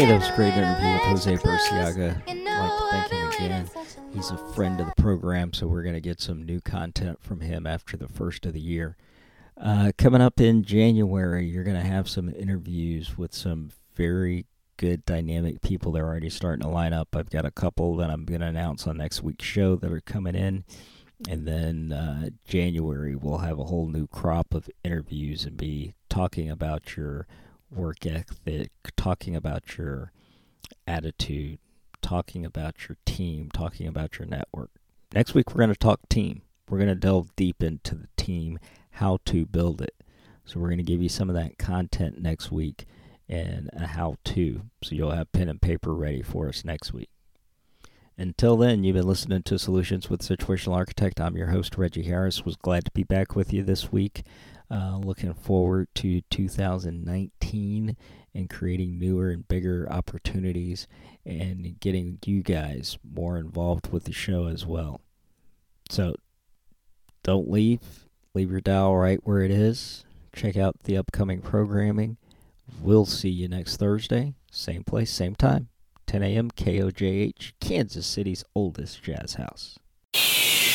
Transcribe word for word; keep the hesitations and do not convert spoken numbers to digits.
Hey, that was a great interview with Jose Burciaga. I'd like to thank him again. He's a friend of the program, so we're going to get some new content from him after the first of the year. Uh, coming up in January, you're going to have some interviews with some very good, dynamic people. They're already starting to line up. I've got a couple that I'm going to announce on next week's show that are coming in. And then uh, January, we'll have a whole new crop of interviews and be talking about your work ethic, talking about your attitude, talking about your team, talking about your network. Next week, we're going to talk team. We're going to delve deep into the team, how to build it. So we're going to give you some of that content next week and a how-to. So you'll have pen and paper ready for us next week. Until then, you've been listening to Solutions with Situational Architect. I'm your host, Reggie Harris. Was glad to be back with you this week. Uh, looking forward to two thousand nineteen and creating newer and bigger opportunities and getting you guys more involved with the show as well. So don't leave. Leave your dial right where it is. Check out the upcoming programming. We'll see you next Thursday. Same place, same time. ten a.m. K O J H, Kansas City's oldest jazz house.